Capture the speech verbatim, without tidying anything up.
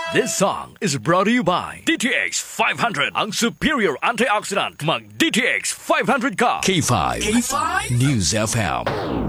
This song is brought to you by D T X five hundred, ang superior antioxidant. Mag D T X five hundred ka. K five, K five News F M.